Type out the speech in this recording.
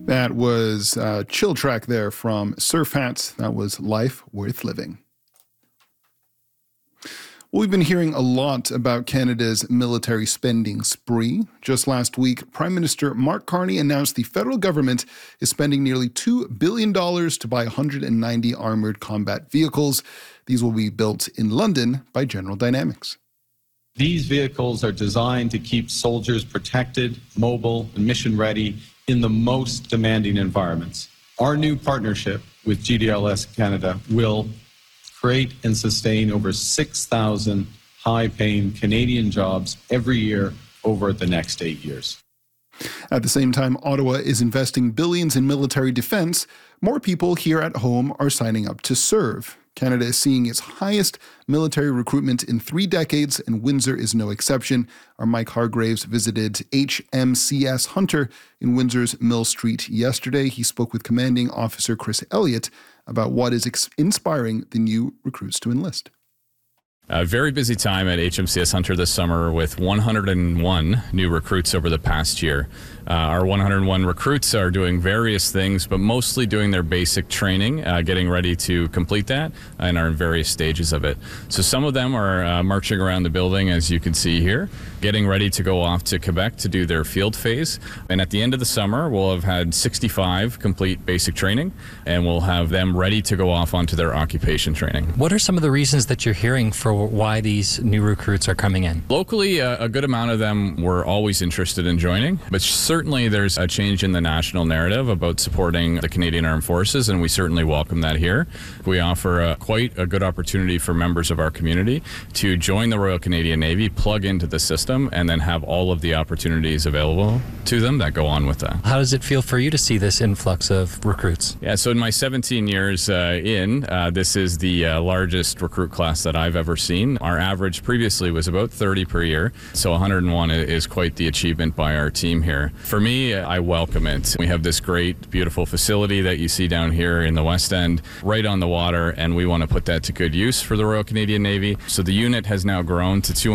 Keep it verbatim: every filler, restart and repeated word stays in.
That was a chill track there from Surf Hats. That was Life Worth Living. Well, we've been hearing a lot about Canada's military spending spree. Just last week, Prime Minister Mark Carney announced the federal government is spending nearly two billion dollars to buy one hundred ninety armored combat vehicles. These will be built in London by General Dynamics. These vehicles are designed to keep soldiers protected, mobile, and mission-ready in the most demanding environments. Our new partnership with G D L S Canada will create and sustain over six thousand high-paying Canadian jobs every year over the next eight years. At the same time, Ottawa is investing billions in military defense. More people here at home are signing up to serve. Canada is seeing its highest military recruitment in three decades, and Windsor is no exception. Our Mike Hargraves visited H M C S Hunter in Windsor's Mill Street yesterday. He spoke with Commanding Officer Chris Elliott about what is ex- inspiring the new recruits to enlist. A very busy time at H M C S Hunter this summer with one hundred one new recruits over the past year. Uh, our one hundred one recruits are doing various things, but mostly doing their basic training, uh, getting ready to complete that, and are in various stages of it. So some of them are uh, marching around the building, as you can see here, getting ready to go off to Quebec to do their field phase. And at the end of the summer, we'll have had sixty-five complete basic training, and we'll have them ready to go off onto their occupation training. What are some of the reasons that you're hearing for why these new recruits are coming in? Locally, uh, a good amount of them were always interested in joining, but certainly there's a change in the national narrative about supporting the Canadian Armed Forces, and we certainly welcome that here. We offer a, quite a good opportunity for members of our community to join the Royal Canadian Navy, plug into the system, and then have all of the opportunities available to them that go on with that. How does it feel for you to see this influx of recruits? Yeah, so in my seventeen years uh, in, uh, this is the uh, largest recruit class that I've ever seen. Our average previously was about thirty per year, so one hundred one is quite the achievement by our team here. For me, I welcome it. We have this great, beautiful facility that you see down here in the West End, right on the water, and we want to put that to good use for the Royal Canadian Navy. So the unit has now grown to two